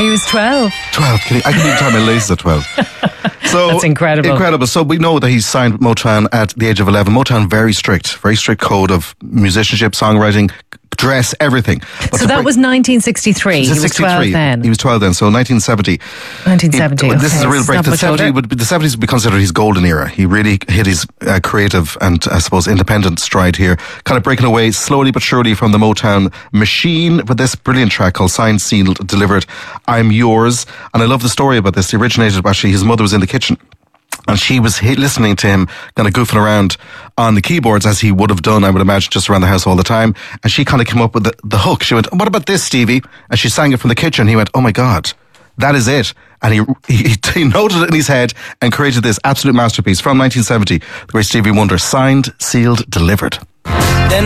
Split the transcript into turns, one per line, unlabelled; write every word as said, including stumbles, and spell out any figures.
He was twelve.
twelve. Can you, I can even tie my laces at twelve. So
That's incredible.
Incredible. So we know that he signed Motown at the age of eleven. Motown, very strict, very strict code of musicianship, songwriting, dress, everything. But
so that
bring,
was nineteen sixty-three. He was twelve then.
He was twelve then. So nineteen seventy.
nineteen seventy.
He,
okay.
This is a real break.
Not
The
much
seventies
older.
would be, the seventies would be considered his golden era. He really hit his uh, creative and, I suppose, independent stride here, kind of breaking away slowly but surely from the Motown machine with this brilliant track called Signed, Sealed, Delivered, I'm Yours. And I love the story about this. He originated, actually, his mother was in the kitchen. And she was hit, listening to him kind of goofing around on the keyboards, as he would have done, I would imagine, just around the house all the time. And she kind of came up with the, the hook. She went, what about this, Stevie? And she sang it from the kitchen. He went, oh my God, that is it. And he, he, he noted it in his head and created this absolute masterpiece from nineteen seventy, the great Stevie Wonder, Signed, Sealed, Delivered.